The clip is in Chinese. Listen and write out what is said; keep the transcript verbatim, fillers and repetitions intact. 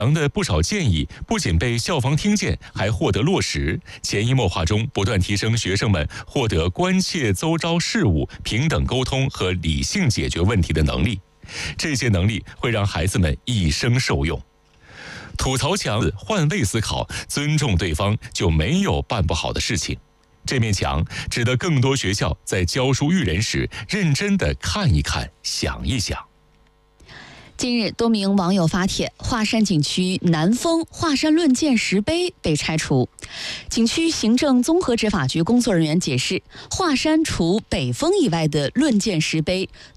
的不少建议不仅被校方听见，还获得落实，潜移默化中不断提升学生们获得关切周遭事物、平等沟通和理性解决问题的能力。这些能力会让孩子们一生受用。吐槽墙，换位思考，尊重对方，就没有办不好的事情。这面墙值得更多学校在教书育人时认真地看一看、想一想。 近日，多名网友发帖，华山景区南峰华山论剑石碑被拆除。景区行政综合执法局工作人员解释，华山除北峰以外的论剑石碑